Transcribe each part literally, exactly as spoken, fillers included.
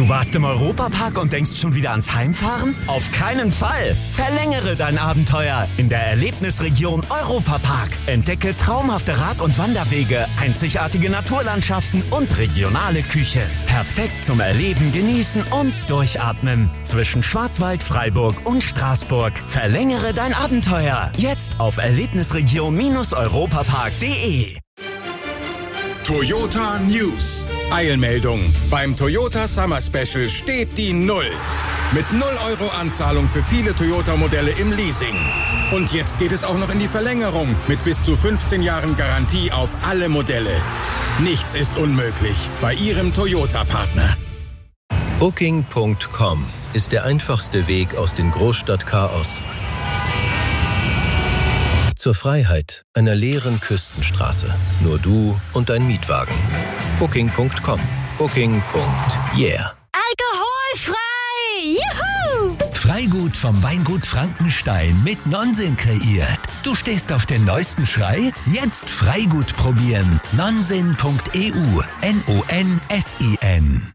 Du warst im Europapark und denkst schon wieder ans Heimfahren? Auf keinen Fall! Verlängere dein Abenteuer in der Erlebnisregion Europapark. Entdecke traumhafte Rad- und Wanderwege, einzigartige Naturlandschaften und regionale Küche. Perfekt zum Erleben, Genießen und Durchatmen. Zwischen Schwarzwald, Freiburg und Straßburg. Verlängere dein Abenteuer. Jetzt auf erlebnisregion europapark punkt de. Toyota News. Eilmeldung. Beim Toyota Summer Special steht die Null. Mit null Euro Anzahlung für viele Toyota-Modelle im Leasing. Und jetzt geht es auch noch in die Verlängerung mit bis zu fünfzehn Jahren Garantie auf alle Modelle. Nichts ist unmöglich bei Ihrem Toyota-Partner. Booking Punkt com ist der einfachste Weg aus dem Großstadtchaos zur Freiheit einer leeren Küstenstraße. Nur du und dein Mietwagen. Booking Punkt com. Booking. Yeah. Alkoholfrei! Juhu! Freigut vom Weingut Frankenstein mit Nonsens kreiert. Du stehst auf den neuesten Schrei? Jetzt Freigut probieren. Nonsen Punkt e u. N O N S I N.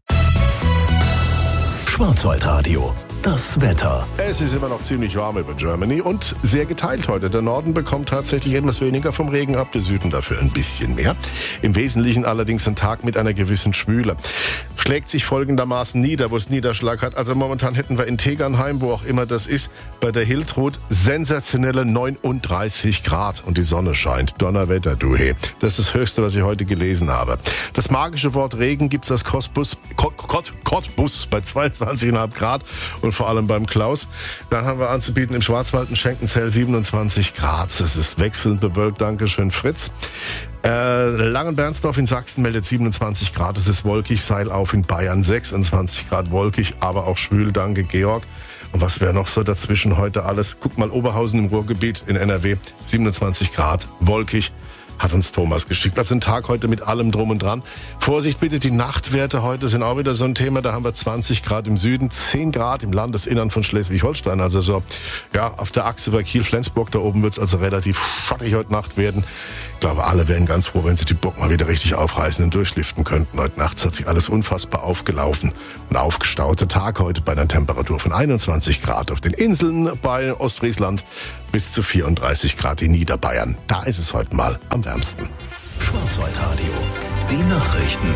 Schwarzwaldradio. Das Wetter. Es ist immer noch ziemlich warm über Germany und sehr geteilt heute. Der Norden bekommt tatsächlich etwas weniger vom Regen ab, der Süden dafür ein bisschen mehr. Im Wesentlichen allerdings ein Tag mit einer gewissen Schwüle. Schlägt sich folgendermaßen nieder, wo es Niederschlag hat. Also momentan hätten wir in Tegernheim, wo auch immer das ist, bei der Hiltrud sensationelle neununddreißig Grad und die Sonne scheint. Donnerwetter, du he. Das ist das Höchste, was ich heute gelesen habe. Das magische Wort Regen gibt's als Cottbus, Cott, Cottbus bei zweiundzwanzig Komma fünf Grad und vor allem beim Klaus. Dann haben wir anzubieten im Schwarzwald ein Schenkenzell siebenundzwanzig Grad. Es ist wechselnd bewölkt. Dankeschön, Fritz. Äh, Langenbernsdorf in Sachsen meldet siebenundzwanzig Grad. Es ist wolkig. Seilauf in Bayern sechsundzwanzig Grad wolkig, aber auch schwül. Danke, Georg. Und was wäre noch so dazwischen heute alles? Guck mal, Oberhausen im Ruhrgebiet in N R W, siebenundzwanzig Grad, wolkig. Hat uns Thomas geschickt. Das ist ein Tag heute mit allem drum und dran. Vorsicht bitte, die Nachtwerte heute sind auch wieder so ein Thema. Da haben wir zwanzig Grad im Süden, zehn Grad im Landesinnern von Schleswig-Holstein. Also so, ja, auf der Achse bei Kiel-Flensburg, da oben wird es also relativ schattig heute Nacht werden. Ich glaube, alle wären ganz froh, wenn sie die Burg mal wieder richtig aufreißen und durchliften könnten. Heute Nacht hat sich alles unfassbar aufgelaufen. Ein aufgestauter Tag heute bei einer Temperatur von einundzwanzig Grad auf den Inseln bei Ostfriesland bis zu vierunddreißig Grad in Niederbayern. Da ist es heute mal am wärmsten. Schwarzwaldradio. Die Nachrichten.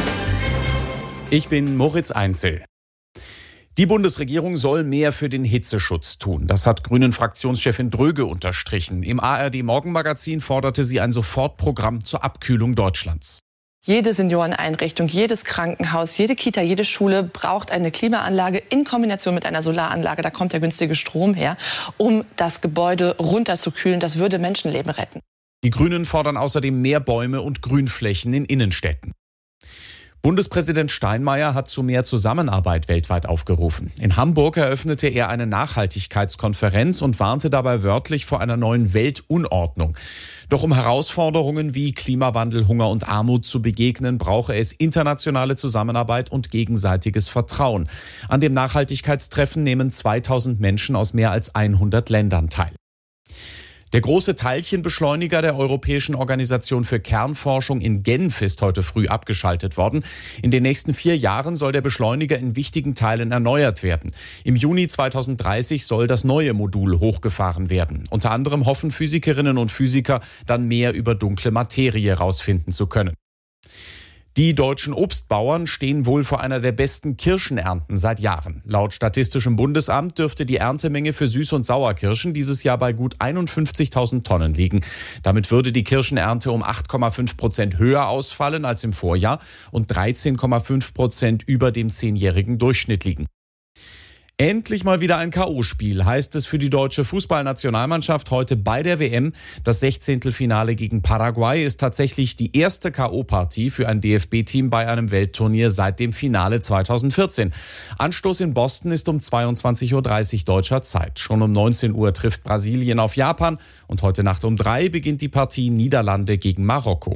Ich bin Moritz Einzel. Die Bundesregierung soll mehr für den Hitzeschutz tun. Das hat Grünen-Fraktionschefin Dröge unterstrichen. Im A R D-Morgenmagazin forderte sie ein Sofortprogramm zur Abkühlung Deutschlands. Jede Senioreneinrichtung, jedes Krankenhaus, jede Kita, jede Schule braucht eine Klimaanlage in Kombination mit einer Solaranlage. Da kommt der günstige Strom her, um das Gebäude runterzukühlen. Das würde Menschenleben retten. Die Grünen fordern außerdem mehr Bäume und Grünflächen in Innenstädten. Bundespräsident Steinmeier hat zu mehr Zusammenarbeit weltweit aufgerufen. In Hamburg eröffnete er eine Nachhaltigkeitskonferenz und warnte dabei wörtlich vor einer neuen Weltunordnung. Doch um Herausforderungen wie Klimawandel, Hunger und Armut zu begegnen, brauche es internationale Zusammenarbeit und gegenseitiges Vertrauen. An dem Nachhaltigkeitstreffen nehmen zweitausend Menschen aus mehr als hundert Ländern teil. Der große Teilchenbeschleuniger der Europäischen Organisation für Kernforschung in Genf ist heute früh abgeschaltet worden. In den nächsten vier Jahren soll der Beschleuniger in wichtigen Teilen erneuert werden. Im Juni zweitausenddreißig soll das neue Modul hochgefahren werden. Unter anderem hoffen Physikerinnen und Physiker, dann mehr über dunkle Materie herausfinden zu können. Die deutschen Obstbauern stehen wohl vor einer der besten Kirschenernten seit Jahren. Laut Statistischem Bundesamt dürfte die Erntemenge für Süß- und Sauerkirschen dieses Jahr bei gut einundfünfzigtausend Tonnen liegen. Damit würde die Kirschenernte um acht Komma fünf Prozent höher ausfallen als im Vorjahr und dreizehn Komma fünf Prozent über dem zehnjährigen Durchschnitt liegen. Endlich mal wieder ein K O-Spiel, heißt es für die deutsche Fußballnationalmannschaft heute bei der W M. Das Sechzehntelfinale gegen Paraguay ist tatsächlich die erste K O-Partie für ein D F B-Team bei einem Weltturnier seit dem Finale zweitausendvierzehn. Anstoß in Boston ist um zweiundzwanzig Uhr dreißig deutscher Zeit. Schon um neunzehn Uhr trifft Brasilien auf Japan und heute Nacht um drei beginnt die Partie Niederlande gegen Marokko.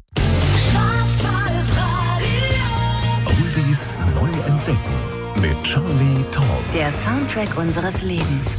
Oldies neu entdecken mit Charlie Tom. Der Soundtrack unseres Lebens.